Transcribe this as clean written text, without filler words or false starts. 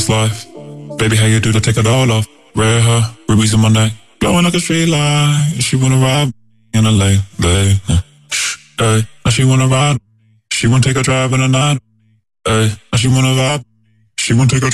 life. Baby, how you do to take it all off? Red hair, rubies in my neck, glowing like a street light. She wanna ride in a late, late. Hey, now she wanna ride. She wanna take a drive in the night. Hey, now she wanna vibe. She wanna take a